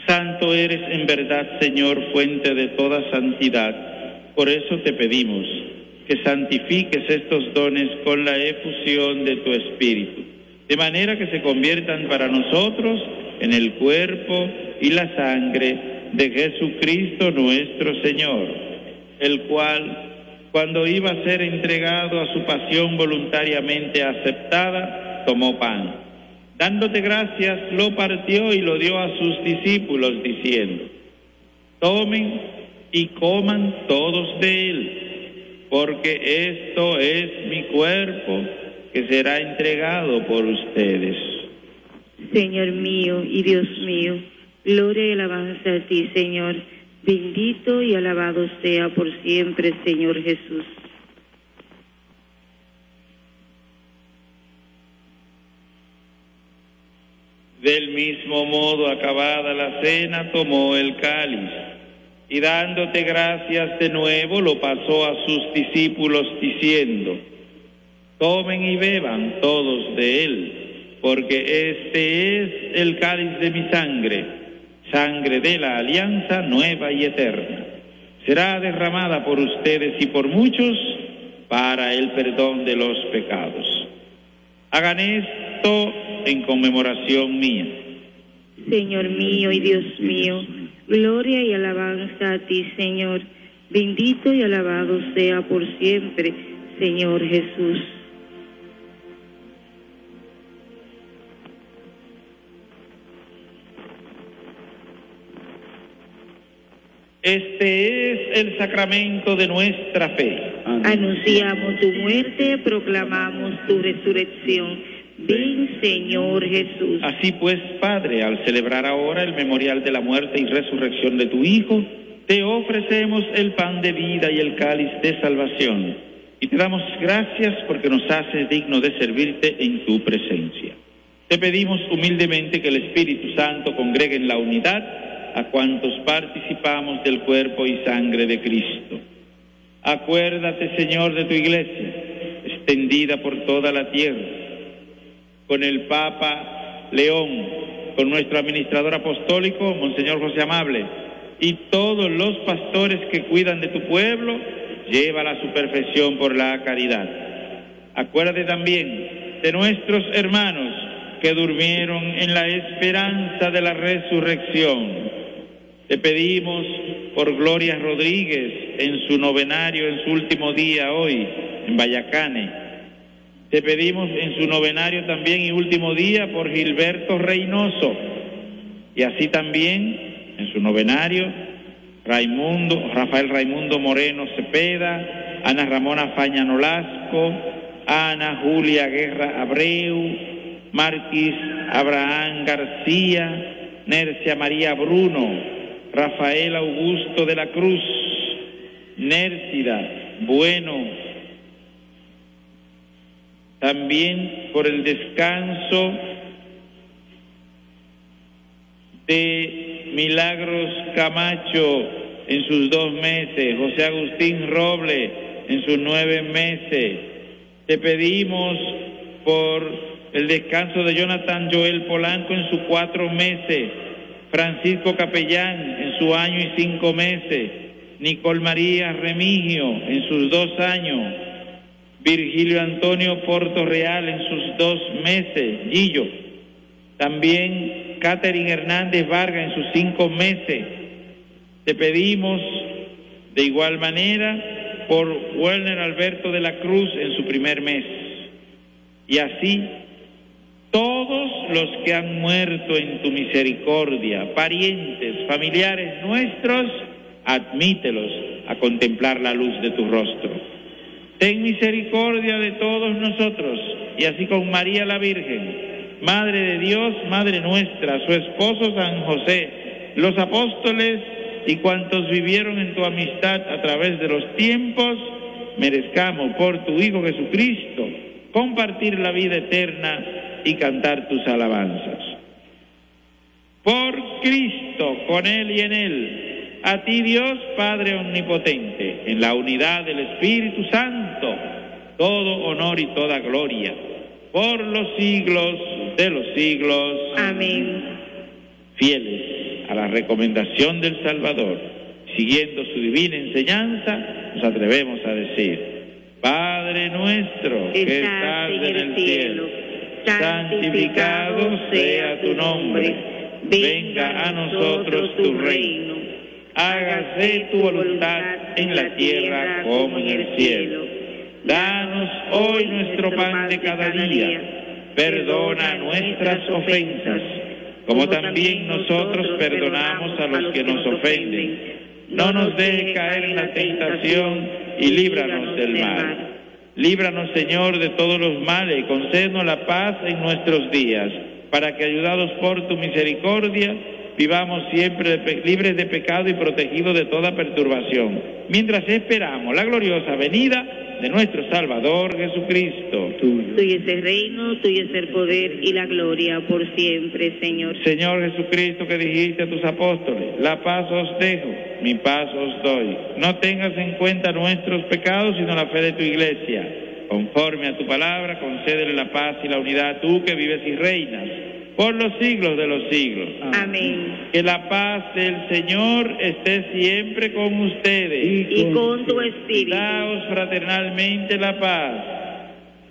Santo eres en verdad, Señor, fuente de toda santidad. Por eso te pedimos que santifiques estos dones con la efusión de tu Espíritu, de manera que se conviertan para nosotros en el cuerpo y la sangre de Jesucristo nuestro Señor, el cual, cuando iba a ser entregado a su pasión voluntariamente aceptada, tomó pan. Dándote gracias, lo partió y lo dio a sus discípulos, diciendo: tomen y coman todos de él, porque esto es mi cuerpo, que será entregado por ustedes. Señor mío y Dios mío, gloria y alabanza a ti, Señor. Bendito y alabado sea por siempre, Señor Jesús. Del mismo modo, acabada la cena, tomó el cáliz y dándote gracias de nuevo, lo pasó a sus discípulos diciendo: tomen y beban todos de él, porque este es el cáliz de mi sangre, sangre de la alianza nueva y eterna. Será derramada por ustedes y por muchos para el perdón de los pecados. Hagan esto en conmemoración mía. Señor mío y Dios mío, gloria y alabanza a ti, Señor. Bendito y alabado sea por siempre, Señor Jesús. Este es el sacramento de nuestra fe. Anunciamos tu muerte, proclamamos tu resurrección. Ven, Señor Jesús. Así pues, Padre, al celebrar ahora el memorial de la muerte y resurrección de tu Hijo, te ofrecemos el pan de vida y el cáliz de salvación, y te damos gracias porque nos haces digno de servirte en tu presencia. Te pedimos humildemente que el Espíritu Santo congregue en la unidad a cuantos participamos del cuerpo y sangre de Cristo. Acuérdate, Señor, de tu Iglesia, extendida por toda la tierra, con el Papa León, con nuestro administrador apostólico, Monseñor José Amable, y todos los pastores que cuidan de tu pueblo, llévala a su perfección por la caridad. Acuérdate también de nuestros hermanos que durmieron en la esperanza de la resurrección. Te pedimos por Gloria Rodríguez en su novenario, en su último día hoy, en Vallacane. Te pedimos en su novenario también y último día por Gilberto Reynoso. Y así también en su novenario, Rafael Raimundo Moreno Cepeda, Ana Ramona Faña Nolasco, Ana Julia Guerra Abreu, Marquis Abraham García, Nercia María Bruno, Rafael Augusto de la Cruz, Nércida Bueno. También por el descanso de Milagros Camacho en sus 2 meses, José Agustín Roble en sus 9 meses. Te pedimos por el descanso de Jonathan Joel Polanco en sus 4 meses, Francisco Capellán en su año y 5 meses, Nicole María Remigio en sus 2 años, Virgilio Antonio Porto Real en sus 2 meses, Guillo. También Catherine Hernández Vargas en sus 5 meses. Te pedimos de igual manera por Werner Alberto de la Cruz en su primer mes. Y así, todos los que han muerto en tu misericordia, parientes, familiares nuestros, admítelos a contemplar la luz de tu rostro. Ten misericordia de todos nosotros, y así con María la Virgen, Madre de Dios, Madre nuestra, su esposo San José, los apóstoles y cuantos vivieron en tu amistad a través de los tiempos, merezcamos por tu Hijo Jesucristo compartir la vida eterna y cantar tus alabanzas. Por Cristo, con Él y en Él, a ti Dios Padre Omnipotente, en la unidad del Espíritu Santo, todo honor y toda gloria, por los siglos de los siglos. Amén. Fieles a la recomendación del Salvador, siguiendo su divina enseñanza, nos atrevemos a decir: Padre nuestro que estás en el cielo, santificado sea tu nombre, venga a nosotros tu reino, hágase tu voluntad en la tierra como en el cielo. Danos hoy nuestro pan de cada día, perdona nuestras ofensas, como también nosotros perdonamos a los que nos ofenden. No nos dejes caer en la tentación y líbranos del mal. Líbranos, Señor, de todos los males y concédenos la paz en nuestros días, para que, ayudados por tu misericordia, vivamos siempre libres de pecado y protegidos de toda perturbación, mientras esperamos la gloriosa venida de nuestro Salvador Jesucristo. Tuyo es el reino, tuyo es el poder y la gloria por siempre, Señor. Señor Jesucristo, que dijiste a tus apóstoles: la paz os dejo, mi paz os doy. No tengas en cuenta nuestros pecados, sino la fe de tu Iglesia. Conforme a tu palabra, concédele la paz y la unidad, tú que vives y reinas por los siglos de los siglos. Amén. Que la paz del Señor esté siempre con ustedes. Y con tu espíritu. Daos fraternalmente la paz.